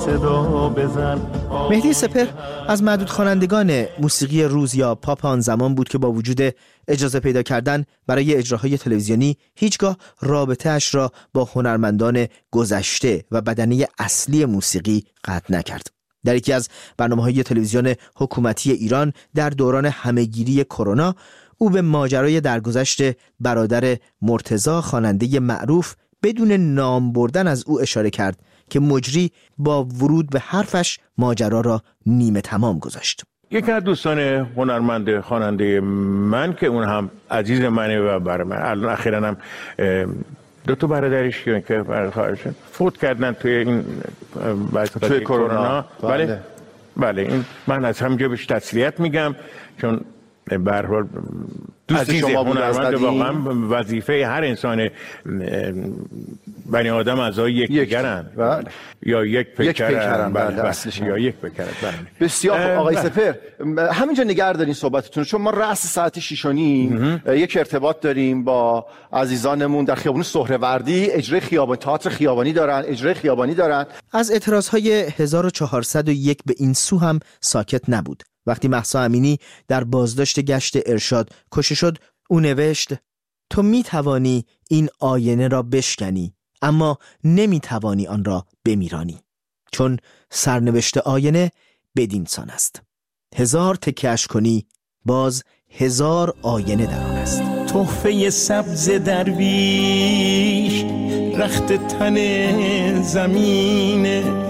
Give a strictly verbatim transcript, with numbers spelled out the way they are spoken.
مهدی سپهر از معدود خوانندگان موسیقی روز یا پاپ آن زمان بود که با وجود اجازه پیدا کردن برای اجراهای تلویزیونی هیچگاه رابطه اش را با هنرمندان گذشته و بدنه اصلی موسیقی قطع نکرد. در یکی از برنامه‌های تلویزیون حکومتی ایران در دوران همهگیری کرونا، او به ماجرای درگذشت برادر مرتضی خواننده معروف بدون نام بردن از او اشاره کرد که مجری با ورود به حرفش ماجرا را نیمه تمام گذاشت. یکی از دوستان هنرمند خواننده من که اون هم عزیز منه و برای من الان اخیراً هم دو تا برادرش که فوت کردن توی این توی کرونا. بله بله این من از همینجا بهش تسلیت میگم، چون به هر حال دوست شما بود. هنرمند واقعا وظیفه هر انسان بنی آدم اعضای یکدیگرن یا یک پیکرن یا یک پیکرن. بسیار آقای سپهر، همینجا نگه دارین صحبتتون، چون ما رأس ساعت شش و نیم یک ارتباط داریم با عزیزانمون در خیابان سهروردی. اجرای خیابانی، تئاتر خیابانی دارن، اجرای خیابانی دارن. از اعتراضهای هزار و چهارصد و یک به این سو هم ساکت نبود. وقتی مهسا امینی در بازداشت گشت ارشاد کشته شد، او نوشت: تو می توانی این آینه را بشکنی، اما نمی توانی آن را بمیرانی، چون سرنوشت آینه بدین سان است. هزار تکش کنی باز هزار آینه در آن است. تحفه سبز درویش رخت تن زمینه،